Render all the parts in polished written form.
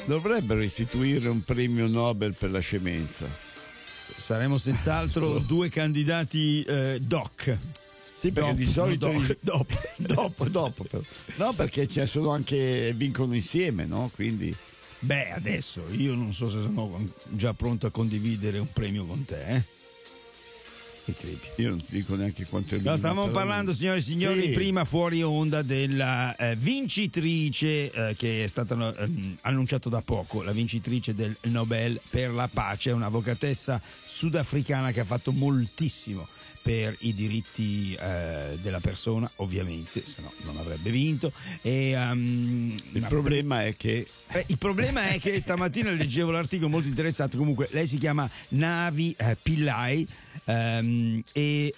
Dovrebbero istituire un premio Nobel per la scemenza. Saremo senz'altro due candidati doc. Sì, perché di solito dopo. però. No, perché ci sono anche, vincono insieme, no? Quindi Beh, adesso io non so se sono già pronto a condividere un premio con te, Che credi? Io non ti dico neanche quanto è vinto. No, stavamo parlando, signore e signori, sì, prima fuori onda della vincitrice che è stata annunciata da poco, la vincitrice del Nobel per la pace, un'avvocatessa sudafricana che ha fatto moltissimo per i diritti della persona, ovviamente, se no non avrebbe vinto. E, il problema è che stamattina leggevo l'articolo molto interessante. Comunque lei si chiama Navi Pillai e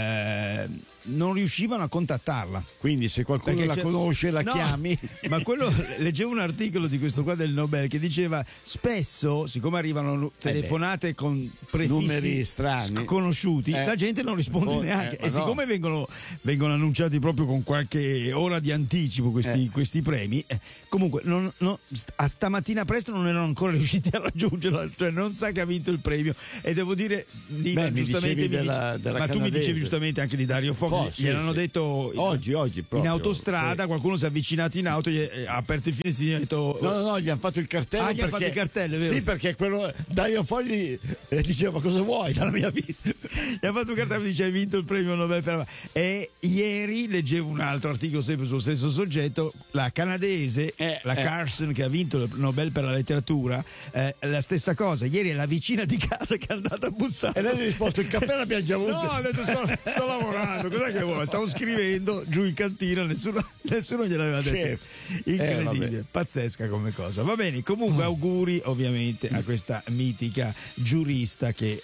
non riuscivano a contattarla. Quindi se qualcuno Perché la conosce la chiami. Ma leggevo un articolo di questo qua del Nobel che diceva spesso, siccome arrivano telefonate con prefissi numeri strani sconosciuti, la gente non risponde neanche, e siccome vengono annunciati proprio con qualche ora di anticipo questi premi, comunque a stamattina presto non erano ancora riusciti a raggiungerla, cioè non sa che ha vinto il premio. E devo dire, giustamente della ma tu mi dicevi giustamente anche di Dario Fo, sì, gliel'hanno sì. detto oggi proprio, in autostrada, qualcuno si è avvicinato in auto, ha aperto il finestrino e ha detto no, gli hanno fatto il cartello. Gli hanno fatto il cartello, è vero? Sì, perché quello Dario Fogli diceva: ma cosa vuoi dalla mia vita? Gli ha fatto un cartello e dice: hai vinto il premio Nobel per la... E ieri leggevo un altro articolo sempre sullo stesso soggetto, la canadese, la Carson, che ha vinto il Nobel per la letteratura, la stessa cosa. Ieri è la vicina di casa che è andata a bussare e lei ha risposto: il caffè l'abbiamo già avuto. No, ha detto sto lavorando, cos'è che vuoi? Stavo scrivendo giù in cantina, nessuno gliel'aveva detto. Incredibile, pazzesca come cosa. Va bene, comunque auguri ovviamente a questa mitica giurista che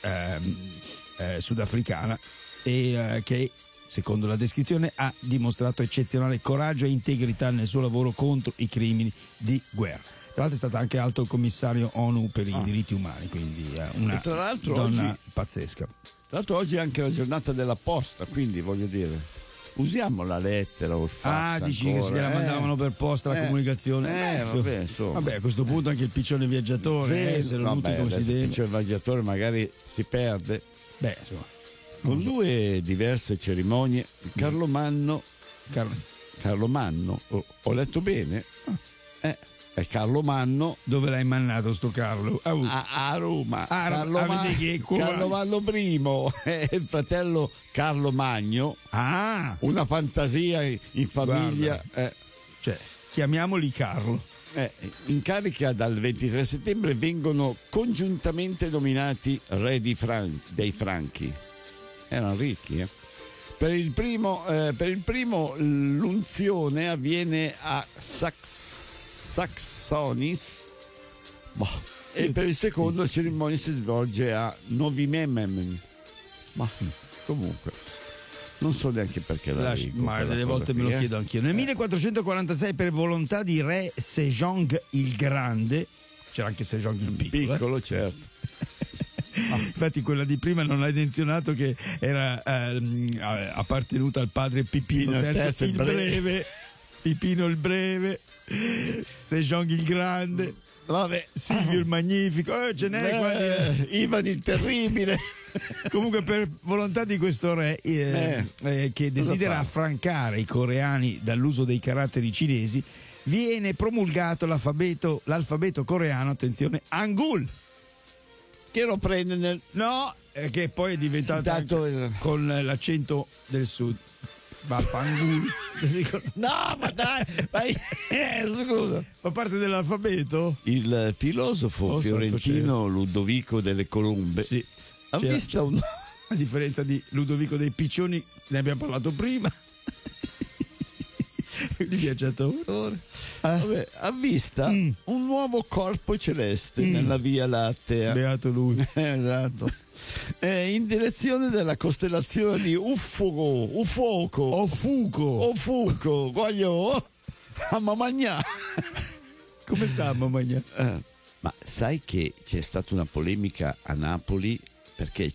sudafricana e che, secondo la descrizione, ha dimostrato eccezionale coraggio e integrità nel suo lavoro contro i crimini di guerra. Tra l'altro è stata anche alto commissario ONU per i diritti umani, quindi una donna pazzesca. Tra l'altro oggi è anche la giornata della posta, quindi voglio dire, usiamo la lettera o il fax. Dici ancora, che se la mandavano per posta la comunicazione? Vabbè, a questo punto anche il piccione viaggiatore, se lo butti come si deve. Il piccione viaggiatore magari si perde. Beh, insomma, con due diverse cerimonie, Carlo Manno, ho letto bene? È Carlo Manno. Dove l'hai mannato sto Carlo? A Roma. Carlo Manno I è il fratello Carlo Magno. Una fantasia in famiglia. Cioè, chiamiamoli Carlo. In carica dal 23 settembre vengono congiuntamente nominati re dei Franchi. Erano ricchi, Per il primo l'unzione avviene a Saxonis, e per il secondo la cerimonia si svolge a Novi Memem. Ma comunque non so neanche perché ma delle volte me lo chiedo anch'io. Nel 1446, per volontà di re Sejong il Grande, c'era anche Sejong il Piccolo, certo. Infatti quella di prima non hai menzionato che era appartenuta al padre Pipino III il Breve, Pipino il Breve, Sejong il Grande, Silvio il Magnifico, ce n'è Ivan il Terribile. Comunque, per volontà di questo re che desidera affrancare i coreani dall'uso dei caratteri cinesi, viene promulgato l'alfabeto coreano, attenzione, Hangul, che lo prende che poi è diventato con l'accento del sud. Vaffanculo. No, ma dai, scusa. Fa parte dell'alfabeto? Il filosofo fiorentino Ludovico delle Colombe ha visto a differenza di Ludovico dei Piccioni, ne abbiamo parlato prima. Il viaggiatore ha visto un nuovo corpo celeste nella Via Lattea. Beato lui. Esatto. In direzione della costellazione di Ofuco, voglio a Mamagna. Come sta a Mamagna? Ma sai che c'è stata una polemica a Napoli perché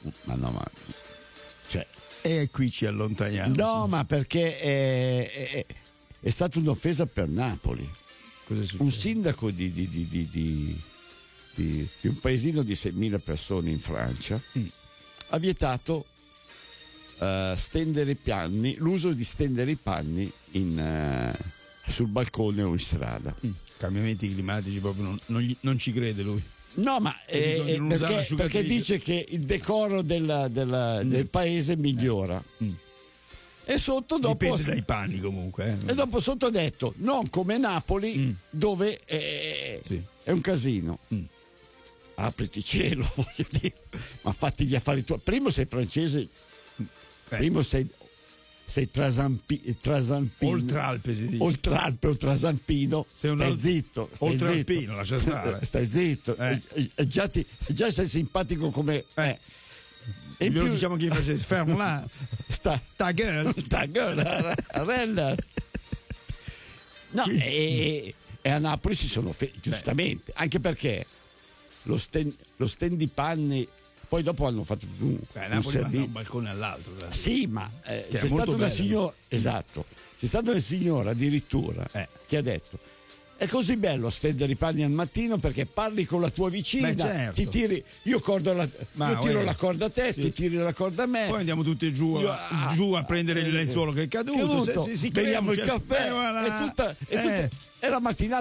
e qui ci allontaniamo. No, ma perché è stata un'offesa per Napoli. Cosa è successo? Un sindaco di un paesino di 6.000 persone in Francia ha vietato stendere i panni, l'uso di stendere i panni sul balcone o in strada. Cambiamenti climatici proprio non ci crede lui. No, ma perché dice che il decoro del paese migliora. E sotto dopo dipende dai panni comunque. E dopo sotto ha detto non come Napoli dove Sì. è un casino. Apriti cielo, voglio dire. Ma fatti gli affari tuoi. Primo sei francese, primo sei trasampino. Oltralpe si dice. Oltralpe o trasampino. Stai zitto. Oltralpino, lascia stare. Stai zitto. Già sei simpatico come. E in più diciamo che facesse fermo là. Ta gueule. Ta gueule. No, e a Napoli si sono giustamente, anche perché lo stendipanni poi dopo hanno fatto un Napoli va da un balcone all'altro. Sì, ma c'è stata una signora, esatto, c'è stata una signora addirittura che ha detto è così bello stendere i panni al mattino perché parli con la tua vicina, certo. ti tiri, io tiro la corda a te, tu tiri la corda a me. Poi andiamo tutti giù a prendere il lenzuolo che è caduto. Beviamo il caffè, voilà. è la mattinata